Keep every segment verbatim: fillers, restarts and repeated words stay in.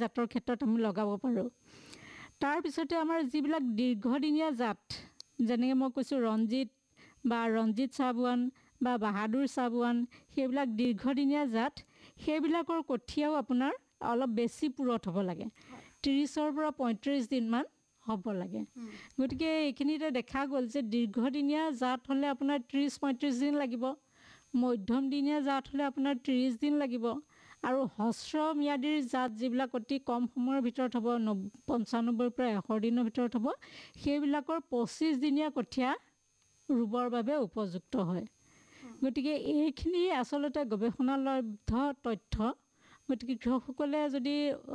জাতৰ ক্ষেত্ৰত আমি লগাব পাৰোঁ। তাৰপিছতে আমাৰ যিবিলাক দীৰ্ঘদিনীয়া জাত, যেনেকৈ মই কৈছোঁ ৰঞ্জিত বা ৰঞ্জিত চাবুৱান বা বাহাদুৰ চাবুৱান, সেইবিলাক দীৰ্ঘদিনীয়া জাত, সেইবিলাকৰ কঠীয়াও আপোনাৰ অলপ বেছি পুৰঠ হ'ব লাগে, ত্ৰিছৰ পৰা পঁয়ত্ৰিছ দিনমান হ'ব লাগে। গতিকে এইখিনিতে দেখা গ'ল যে দীৰ্ঘদিনীয়া জাত হ'লে আপোনাৰ ত্ৰিছ পঁয়ত্ৰিছ দিন লাগিব, মধ্যমদিনীয়া জাত হ'লে আপোনাৰ ত্ৰিছ দিন লাগিব, আৰু হ্ৰস্বম্যাদীৰ জাত যিবিলাক অতি কম সময়ৰ ভিতৰত হ'ব, নব পঞ্চানব্বৈৰ পৰা এশ দিনৰ ভিতৰত হ'ব, সেইবিলাকৰ পঁচিছ দিনীয়া কঠীয়া ৰুবৰ বাবে উপযুক্ত হয়। গতিকে এইখিনি আচলতে গৱেষণালব্ধ তথ্য। গতিকে কৃষকসকলে যদি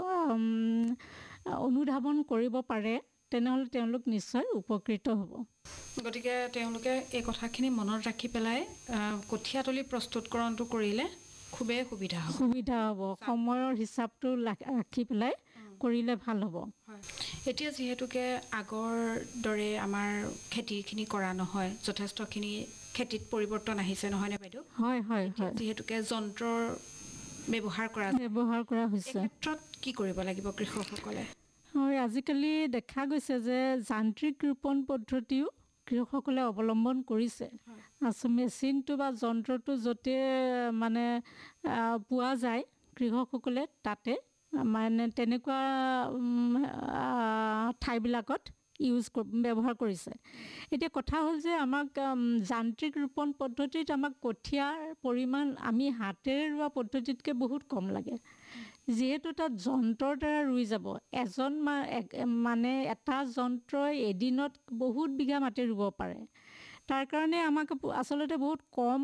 অনুধাৱন কৰিব পাৰে তেনেহ'লে তেওঁলোক নিশ্চয় উপকৃত হ'ব। গতিকে তেওঁলোকে এই কথাখিনি মনত ৰাখি পেলাই কঠীয়াতলি প্ৰস্তুতকৰণটো কৰিলে খুবেই সুবিধা হ'ব সুবিধা হ'ব সময়ৰ হিচাপটো ৰাখি পেলাই কৰিলে ভাল হ'ব। এতিয়া যিহেতুকে আগৰ দৰে আমাৰ খেতিখিনি কৰা নহয়, যথেষ্টখিনি খেতিত পৰিৱৰ্তন আহিছে নহয়নে বাইদেউ? হয় হয় হয়। যিহেতুকে যন্ত্ৰৰ ব্যৱহাৰ কৰা ব্যৱহাৰ কৰা হৈছে, এই ক্ষেত্ৰত কি কৰিব লাগিব কৃষকসকলে? হয়, আজিকালি দেখা গৈছে যে যান্ত্ৰিক ৰোপণ পদ্ধতিও কৃষকসকলে অৱলম্বন কৰিছে। আচলতে মেচিনটো বা যন্ত্ৰটো য'তে মানে পোৱা যায় কৃষকসকলে তাতে মানে তেনেকুৱা ঠাইবিলাকত ইউজ ব্যৱহাৰ কৰিছে। এতিয়া কথা হ'ল যে আমাক যান্ত্ৰিক ৰোপণ পদ্ধতিত আমাক কঠীয়াৰ পৰিমাণ আমি হাতেৰে ৰোৱা পদ্ধতিতকৈ বহুত কম লাগে, যিহেতু তাত যন্ত্ৰৰ দ্বাৰা ৰুই যাব। এজন মানে এটা যন্ত্ৰই এদিনত বহুত বিঘা মাটি ৰুব পাৰে। তাৰ কাৰণে আমাক আচলতে বহুত কম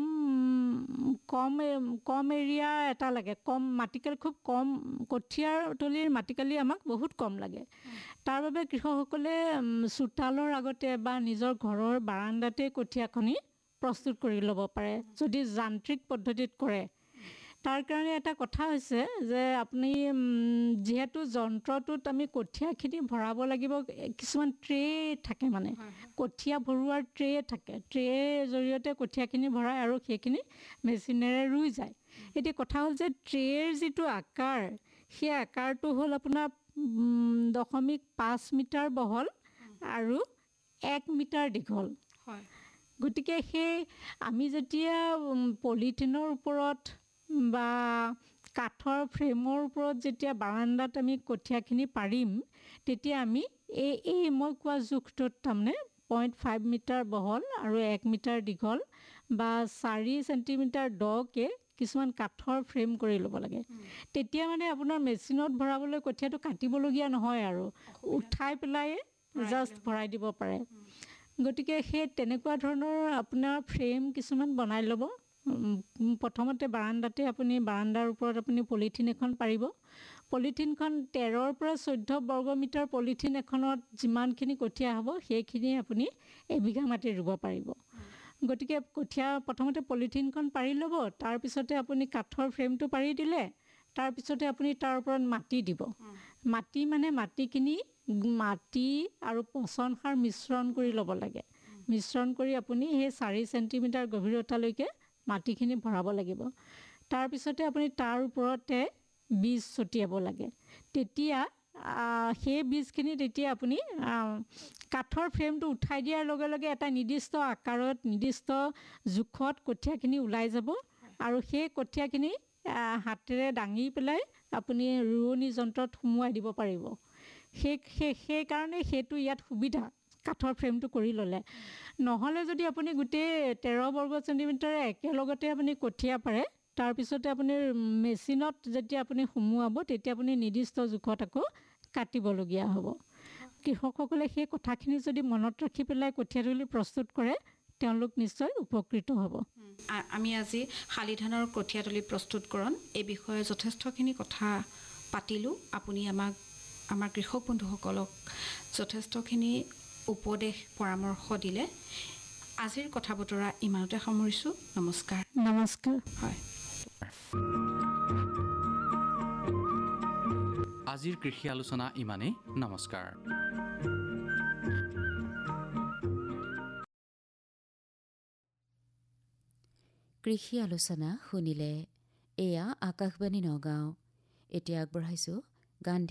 কম কম এৰিয়া এটা লাগে, কম মাটিকালি, খুব কম কঠীয়াৰ তলিৰ মাটিকালি আমাক বহুত কম লাগে। তাৰ বাবে কৃষকসকলে চোতালৰ আগতে বা নিজৰ ঘৰৰ বাৰাণ্ডাতে কঠীয়াখনি প্ৰস্তুত কৰি ল'ব পাৰে যদি যান্ত্ৰিক পদ্ধতিত কৰে। তাৰ কাৰণে এটা কথা হৈছে যে আপুনি যিহেতু যন্ত্ৰটোত আমি কঠীয়াখিনি ভৰাব লাগিব, কিছুমান ট্ৰে থাকে, মানে কঠীয়া ভৰোৱাৰ ট্ৰে থাকে, ট্ৰেৰ জৰিয়তে কঠীয়াখিনি ভৰাই আৰু সেইখিনি মেচিনেৰে ৰুই যায়। এতিয়া কথা হ'ল যে ট্ৰেৰ যিটো আকাৰ, সেই আকাৰটো হ'ল আপোনাৰ দশমিক পাঁচ মিটাৰ বহল আৰু এক মিটাৰ দীঘল। গতিকে সেই আমি যেতিয়া পলিথিনৰ ওপৰত বা কাঠৰ ফ্ৰেমৰ ওপৰত যেতিয়া বাৰাণ্ডাত আমি কঠীয়াখিনি পাৰিম, তেতিয়া আমি এই এই মই কোৱা জোখটোত তাৰমানে পইণ্ট ফাইভ মিটাৰ বহল আৰু এক মিটাৰ দীঘল বা চাৰি চেণ্টিমিটাৰ দকৈ কিছুমান কাঠৰ ফ্ৰেম কৰি ল'ব লাগে। তেতিয়া মানে আপোনাৰ মেচিনত ভৰাবলৈ কঠীয়াটো কাটিবলগীয়া নহয় আৰু উঠাই পেলাই জাষ্ট ভৰাই দিব পাৰে। গতিকে সেই তেনেকুৱা ধৰণৰ আপোনাৰ ফ্ৰেম কিছুমান বনাই ল'ব। প্ৰথমতে বাৰাণ্ডাতে আপুনি বাৰাণ্ডাৰ ওপৰত আপুনি পলিথিন এখন পাৰিব। পলিথিনখন তেৰৰ পৰা চৈধ্য বৰ্গমিটাৰ পলিথিন এখনত যিমানখিনি কঠীয়া হ'ব সেইখিনি আপুনি এবিঘা মাটি ৰুব পাৰিব। গতিকে কঠীয়া প্ৰথমতে পলিথিনখন পাৰি ল'ব, তাৰপিছতে আপুনি কাঠৰ ফ্ৰেমটো পাৰি দিলে, তাৰপিছতে আপুনি তাৰ ওপৰত মাটি দিব। মাটি মানে মাটিখিনি মাটি আৰু পচন সাৰ মিশ্ৰণ কৰি ল'ব লাগে। মিশ্ৰণ কৰি আপুনি সেই চাৰি চেণ্টিমিটাৰ গভীৰতালৈকে মাটিখিনি ভৰাব লাগিব। তাৰপিছতে আপুনি তাৰ ওপৰতে বীজ ছটিয়াব লাগে। তেতিয়া সেই বীজখিনি তেতিয়া আপুনি কাঠৰ ফ্ৰেমটো উঠাই দিয়াৰ লগে লগে এটা নিৰ্দিষ্ট আকাৰত নিৰ্দিষ্ট জোখত কঠীয়াখিনি ওলাই যাব আৰু সেই কঠীয়াখিনি হাতেৰে দাঙি পেলাই আপুনি ৰোৱনী যন্ত্ৰত সুমুৱাই দিব পাৰিব। সেই সেই সেইকাৰণে সেইটো ইয়াত সুবিধা কাঠৰ ফ্ৰেমটো কৰি ল'লে। নহ'লে যদি আপুনি গোটেই তেৰ বৰ্গ চেণ্টিমিটাৰ একেলগতে আপুনি কঠীয়া পাৰে, তাৰপিছতে আপুনি মেচিনত যেতিয়া আপুনি সুমুৱাব তেতিয়া আপুনি নিৰ্দিষ্ট জোখত আকৌ কাটিবলগীয়া হ'ব। কৃষকসকলে সেই কথাখিনি যদি মনত ৰাখি পেলাই কঠীয়াতলি প্ৰস্তুত কৰে তেওঁলোক নিশ্চয় উপকৃত হ'ব। আমি আজি শালি ধানৰ কঠীয়াতলি প্ৰস্তুতকৰণ এই বিষয়ে যথেষ্টখিনি কথা পাতিলোঁ। আপুনি আমাক আমাৰ কৃষক বন্ধুসকলক যথেষ্টখিনি উপদেশ পৰামৰ্শ দিলে। আজিৰ কথা বতৰা ইমানতে সামৰিছোঁ। নমস্কাৰ। নমস্কাৰ। হয়, আজিৰ কৃষি আলোচনা ইমানেই। নমস্কাৰ। কৃষি আলোচনা শুনিলে। এয়া আকাশবাণী নগাঁও। এতিয়া আগবঢ়াইছোঁ গান্ধী